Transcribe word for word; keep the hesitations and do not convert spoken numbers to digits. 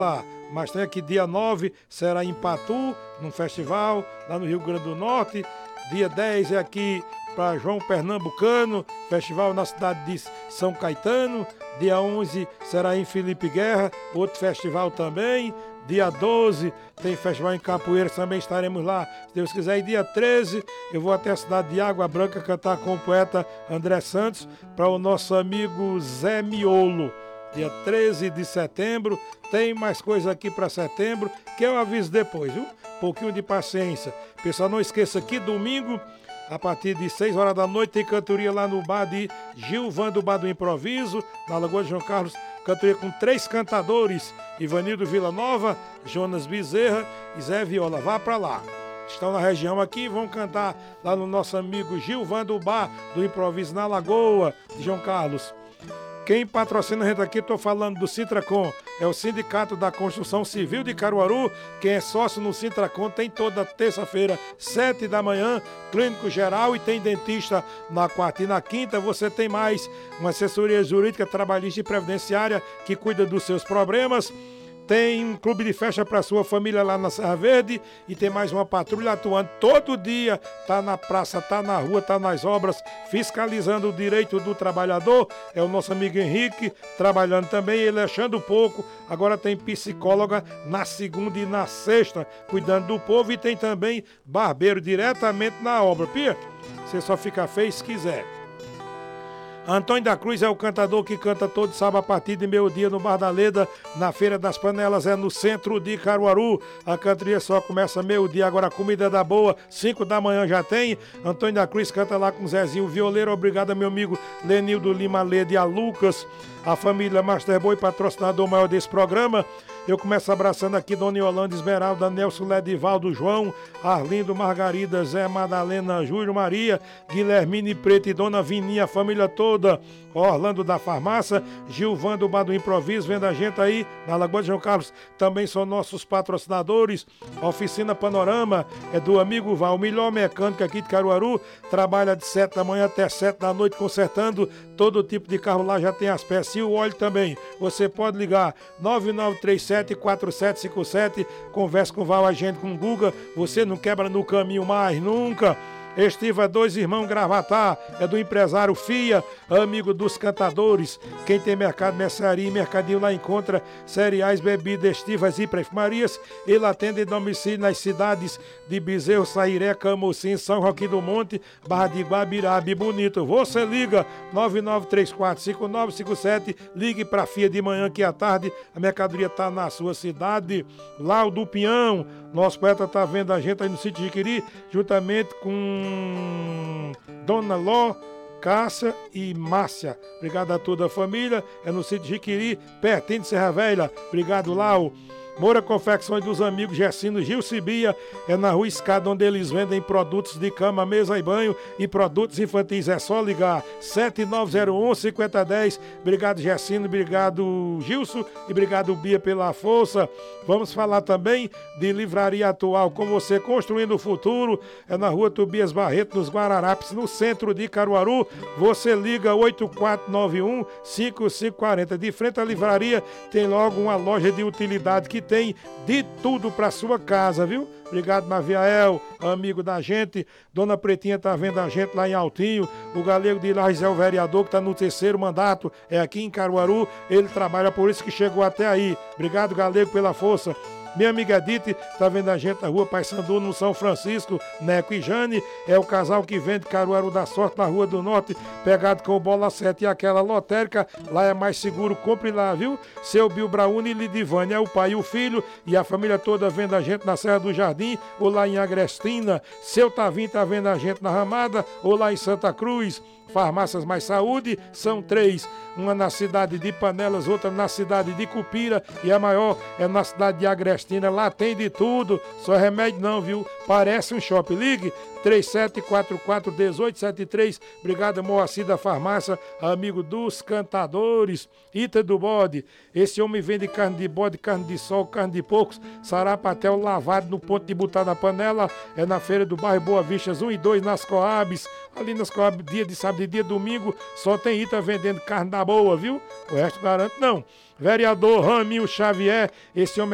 lá. Mas tem aqui dia nove, será em Patu, num festival, lá no Rio Grande do Norte. Dia dez é aqui para João Pernambucano, festival na cidade de São Caetano. Dia onze será em Felipe Guerra, outro festival também. Dia doze tem festival em Capoeiras, também estaremos lá, se Deus quiser. E dia treze eu vou até a cidade de Água Branca cantar com o poeta André Santos para o nosso amigo Zé Miolo. Dia treze de setembro, tem mais coisa aqui para setembro, que eu aviso depois, viu? Pouquinho de paciência. Pessoal, não esqueça que domingo, a partir de seis horas da noite, tem cantoria lá no bar de Gilvan do Bar do Improviso, na Lagoa de João Carlos, cantoria com três cantadores, Ivanildo Villanova, Jonas Bezerra e Zé Viola. Vá para lá. Estão na região aqui, vão cantar lá no nosso amigo Gilvan do Bar do Improviso, na Lagoa de João Carlos. Quem patrocina a gente aqui, estou falando do Sintracom, é o Sindicato da Construção Civil de Caruaru. Quem é sócio no Sintracom tem toda terça-feira, sete da manhã, clínico geral, e tem dentista na quarta e na quinta. Você tem mais uma assessoria jurídica, trabalhista e previdenciária que cuida dos seus problemas. Tem um clube de festa para sua família lá na Serra Verde e tem mais uma patrulha atuando todo dia, tá na praça, tá na rua, tá nas obras, fiscalizando o direito do trabalhador. É o nosso amigo Henrique trabalhando também, ele achando pouco. Agora tem psicóloga na segunda e na sexta, cuidando do povo, e tem também barbeiro diretamente na obra. Pia, você só fica feio se quiser. Antônio da Cruz é o cantador que canta todo sábado a partir de meio-dia no Bar da Leda, na Feira das Panelas, é no centro de Caruaru. A cantoria só começa meio-dia, agora a comida é da boa, cinco da manhã já tem. Antônio da Cruz canta lá com Zezinho Violeiro. Obrigado, meu amigo Lenildo Lima Leda e a Lucas, a família Masterboy, patrocinador maior desse programa. Eu começo abraçando aqui Dona Yolanda Esmeralda, Nelson Ledivaldo, João, Arlindo, Margarida, Zé Madalena, Júlio Maria, Guilhermine Preto e Dona Vininha, a família toda. Orlando da Farmácia, Gilvan do Bar do Improviso, vendo a gente aí na Lagoa de João Carlos, também são nossos patrocinadores. A Oficina Panorama é do amigo Val, o melhor mecânico aqui de Caruaru, trabalha de sete da manhã até sete da noite consertando todo tipo de carro lá, já tem as peças e o óleo também. Você pode ligar nove nove três sete quatro sete cinco sete, conversa com o Val, agente com o Guga, você não quebra no caminho mais nunca. Estiva Dois Irmãos Gravatar, é do empresário Fia, amigo dos cantadores. Quem tem mercado, mercearia e mercadinho lá encontra cereais, bebidas, estivas e perfumarias. Ele atende em domicílio nas cidades de Bezerro, Sairé, Camocim, São Joaquim do Monte, Barra de Guabirabe, Bonito. Você liga nove nove três quatro cinco nove cinco sete, ligue para Fia de manhã que à tarde a mercadoria está na sua cidade. Lá o do Pinhão, nosso poeta está vendo a gente aí no sítio Jiquiri, juntamente com Dona Ló, Cássia e Márcia. Obrigado a toda a família. É no sítio Jiquiri, pertinho de Serra Velha. Obrigado, Lau. Moura Confecções dos amigos Gessino Gil Cibia, é na Rua Escada, onde eles vendem produtos de cama, mesa e banho e produtos infantis. É só ligar sete nove zero um cinco zero um zero. Obrigado, Gessino, obrigado, Gilson, e obrigado, Bia, pela força. Vamos falar também de Livraria Atual, com você construindo o futuro. É na Rua Tobias Barreto, nos Guararapes, no centro de Caruaru. Você liga oito quatro nove um cinco cinco quatro zero. De frente à livraria tem logo uma loja de utilidade que tem de tudo para sua casa, viu? Obrigado, Maviael, amigo da gente. Dona Pretinha tá vendo a gente lá em Altinho. O Galego de Lages é o vereador que está no terceiro mandato, é aqui em Caruaru. Ele trabalha, por isso que chegou até aí. Obrigado, Galego, pela força. Minha amiga Edith tá vendo a gente na Rua Paissandu, no São Francisco. Neco e Jane é o casal que vende Caruaru da Sorte na Rua do Norte, pegado com o Bola sete e aquela lotérica. Lá é mais seguro, compre lá, viu? Seu Bill Brauni e Lidivane é o pai e o filho, e a família toda vendo a gente na Serra do Jardim ou lá em Agrestina. Seu Tavinho tá vendo a gente na Ramada ou lá em Santa Cruz. Farmácias Mais Saúde são três, uma na cidade de Panelas, outra na cidade de Cupira e a maior é na cidade de Agrestina. nordestina, lá tem de tudo, só remédio não, viu? Parece um shopping. Ligue três sete quatro quatro, um oito sete três. Obrigado, Moacir da Farmácia, amigo dos cantadores. Ita do Bode. Esse homem vende carne de bode, carne de sol, carne de porcos, sarapatel lavado no ponto de botar na panela. É na feira do bairro Boa Vistas, um e dois nas Coabs. Ali nas Coabs, dia de sábado e dia de domingo, só tem Ita vendendo carne da boa, viu? O resto garanto não. Vereador Raminho Xavier, esse homem